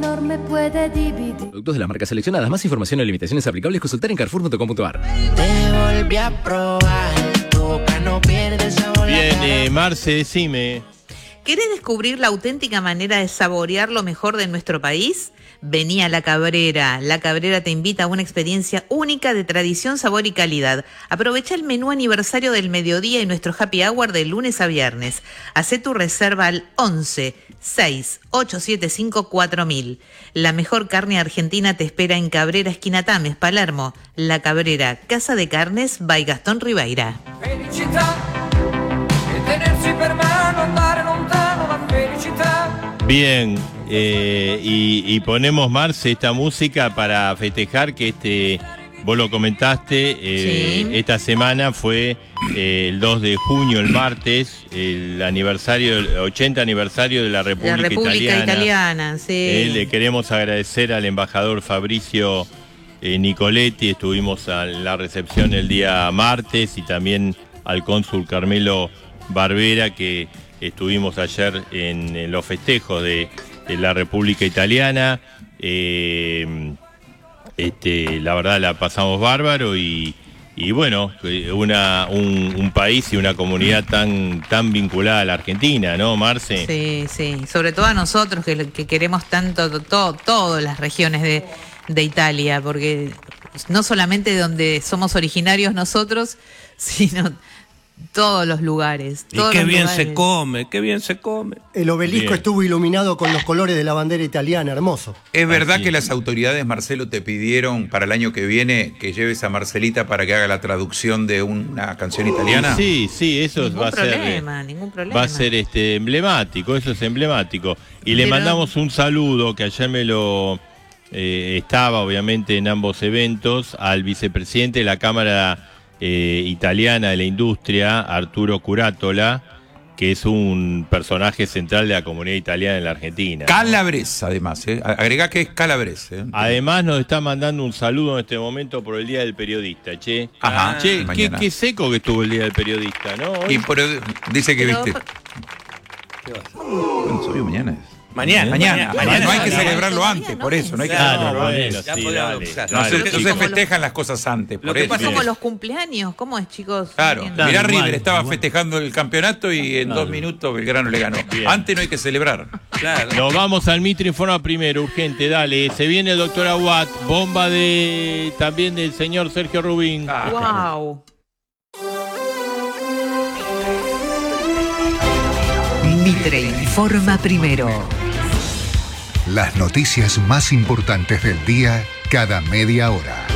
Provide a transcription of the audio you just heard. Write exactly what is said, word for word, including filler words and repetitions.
No me puede dividir. Productos de las marcas seleccionadas. Más información o limitaciones aplicables consultar en carrefour punto com punto a r. Te volví a probar, tu boca no pierde sabor. Bien, eh, Marce, decime. ¿Querés descubrir la auténtica manera de saborear lo mejor de nuestro país? Vení a La Cabrera. La Cabrera te invita a una experiencia única de tradición, sabor y calidad. Aprovecha el menú aniversario del mediodía y nuestro happy hour de lunes a viernes. Hacé tu reserva al once seis ocho siete cinco cuatro mil. La mejor carne argentina te espera en Cabrera, esquina Tames, Palermo. La Cabrera, Casa de Carnes by Gastón Ribeira. Felicità e tenersi per mano, andare lontano la felicità. Bien, eh, y, y ponemos, Marce, esta música para festejar que este, vos lo comentaste, eh, Sí. esta semana fue eh, el dos de junio, el martes, el aniversario, el ochenta aniversario de la República, La República Italiana. Italiana, sí. Eh, le queremos agradecer al embajador Fabrizio eh, Nicoletti, estuvimos en la recepción el día martes, y también al cónsul Carmelo Barbera, que estuvimos ayer en, en los festejos de, de la República Italiana. Eh, este, la verdad la pasamos bárbaro y, y bueno, una, un, un país y una comunidad tan, tan vinculada a la Argentina, ¿no, Marce? Sí, sí, sobre todo a nosotros que, que queremos tanto to, todas las regiones de, de Italia, porque no solamente donde somos originarios nosotros, sino todos los lugares. Y todos qué los bien lugares. se come, qué bien se come. El obelisco Bien. estuvo iluminado con los colores de la bandera italiana, hermoso. ¿Es verdad Así que es. las autoridades, Marcelo, te pidieron para el año que viene que lleves a Marcelita para que haga la traducción de una canción italiana? Sí, sí, eso Ningún va a ser... problema, ningún problema. Va a ser este emblemático, eso es emblemático. Y le Pero- mandamos un saludo, que ayer me lo eh, estaba obviamente en ambos eventos, al vicepresidente de la Cámara eh, Italiana de la Industria, Arturo Curatola, que es un personaje central de la comunidad italiana en la Argentina. Calabres, además, ¿eh? Agregá que es Calabres. ¿eh? Además nos está mandando un saludo en este momento por el Día del Periodista, che. Ajá, Che, qué, mañana. qué seco que estuvo el Día del Periodista, ¿no? Y por, dice que Pero- viste. Bueno, subió mañana. Mañana, Mañana, mañana. no hay que mañana. celebrarlo Todavía antes, no por es. eso, no hay que Claro, celebrarlo bueno, antes. ya sí, podemos dale, empezar. No dale, se, no chicos. se Como lo- festejan las cosas antes, Lo por que eso. pasa Es como Bien. los cumpleaños, ¿cómo es, chicos? Claro, No mirá entiendo. igual, River, estaba igual. festejando el campeonato y en dos minutos Belgrano le ganó. Bien. Antes no hay que celebrar. Claro. Nos vamos al Mitre Informa primero, urgente, dale. Se viene el doctor Aguat, bomba de también del señor Sergio Rubín. Ah, Wow. Mitre informa primero. Las noticias más importantes del día cada media hora.